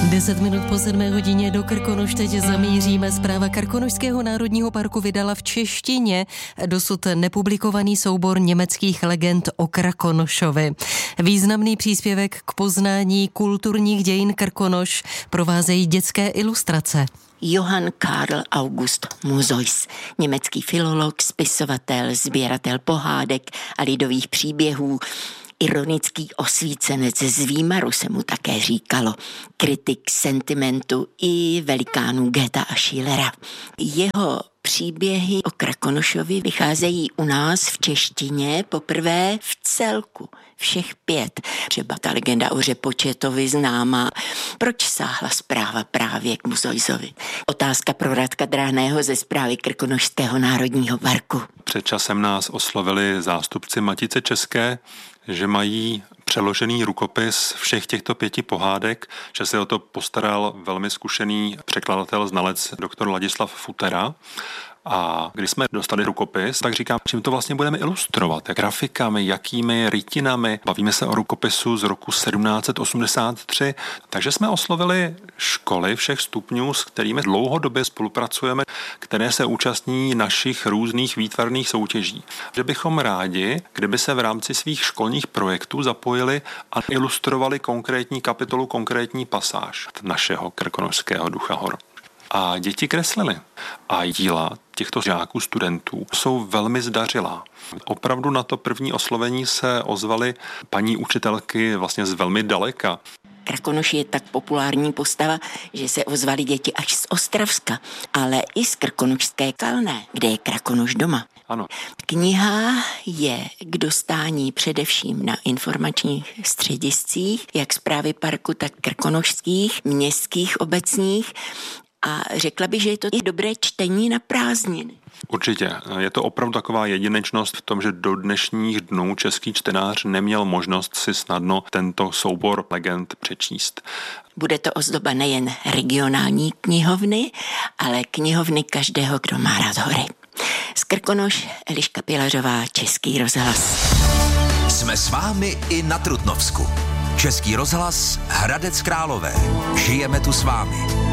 10 minut po 7 hodině do Krkonoš teď zamíříme. Správa Krkonošského národního parku vydala v češtině dosud nepublikovaný soubor německých legend o Krkonošovi. Významný příspěvek k poznání kulturních dějin Krkonoš provázejí dětské ilustrace. Johann Karl August Musois, německý filolog, spisovatel, sběratel pohádek a lidových příběhů, ironický osvícenec z Výmaru se mu také říkalo, kritik sentimentu i velikánů Goetha a Schillera. Jeho příběhy o Krkonošovi vycházejí u nás v češtině poprvé v celku, všech 5. Třeba ta legenda o Řepočetovi známá. Proč sáhla správa právě k Musoisovi? Otázka pro Radka Dráhného ze správy Krkonošského národního parku. Před časem nás oslovili zástupci Matice české, že mají přeložený rukopis všech těchto 5 pohádek, že se o to postaral velmi zkušený překladatel, znalec doktor Ladislav Futera. A když jsme dostali rukopis, tak říkám, čím to vlastně budeme ilustrovat, jak grafikami, jakými rytinami. Bavíme se o rukopisu z roku 1783, takže jsme oslovili školy všech stupňů, s kterými dlouhodobě spolupracujeme, které se účastní našich různých výtvarných soutěží. Že bychom rádi, kdyby se v rámci svých školních projektů zapojili a ilustrovali konkrétní kapitolu, konkrétní pasáž našeho krkonošského ducha hor. A děti kreslily. A díla těchto žáků, studentů jsou velmi zdařilá. Opravdu na to první oslovení se ozvaly paní učitelky vlastně z velmi daleka. Krkonoš je tak populární postava, že se ozvali děti až z Ostravska, ale i z krkonošské Kalné, kde je Krkonoš doma. Ano. Kniha je k dostání především na informačních střediscích, jak správy parku, tak krkonošských, městských, obecních. A řekla bych, že je to i dobré čtení na prázdniny. Určitě. Je to opravdu taková jedinečnost v tom, že do dnešních dnů český čtenář neměl možnost si snadno tento soubor legend přečíst. Bude to ozdoba nejen regionální knihovny, ale knihovny každého, kdo má rád hory. Z Krkonoš, Eliška Pilařová, Český rozhlas. Jsme s vámi i na Trutnovsku. Český rozhlas, Hradec Králové. Žijeme tu s vámi.